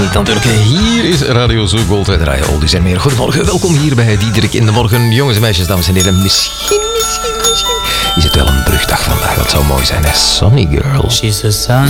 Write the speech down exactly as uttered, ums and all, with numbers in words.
niet natuurlijk. Hier is Radio Zo Gold. Wij draaien oldies en meer. Goedemorgen, welkom hier bij Diederik in de Morgen. Jongens en meisjes, dames en heren, misschien, misschien, misschien is het wel een brugdag vandaag. Dat zou mooi zijn, hè? Sunny Girl. She's a sun